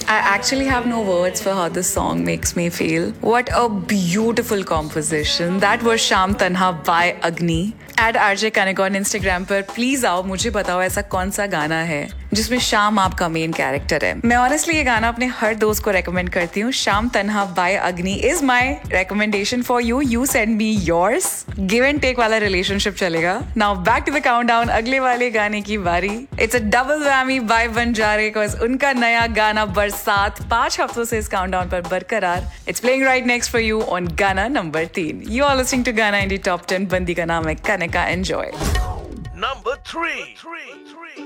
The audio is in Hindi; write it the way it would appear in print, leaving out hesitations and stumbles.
I actually have no words for how this song makes me feel. What a beautiful composition. That was Sham Tanha by Agni. At RJ Kanik on Instagram पर प्लीज आओ, मुझे बताओ ऐसा कौन सा गाना है जिसमें शाम आपका मेन कैरेक्टर है. मैं ऑनेस्टली ये गाना अपने हर दोस्त को रेकमेंड करती हूँ. शाम तन्हा बाय अग्नि is my recommendation for you. You send me yours. Give and take वाला रिलेशनशिप चलेगा. Now back to the countdown. अगले वाले गाने की बारी. It's a double whammy bye Banjare because उनका नया गाना बरसात 5 हफ्तों से इस काउंटडाउन पर बरकरार. It's playing right next for you on गाना number 3. You are listening to गाना इंडी टॉप 10. बंदी का नाम है कनिका. एंजॉय. Number 3.